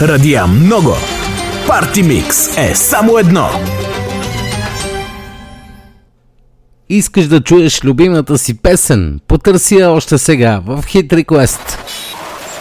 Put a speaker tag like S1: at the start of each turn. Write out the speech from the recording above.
S1: радия много. Парти Микс е само едно.
S2: Искаш да чуеш любимата си песен? Потърси я още сега в Hit Request.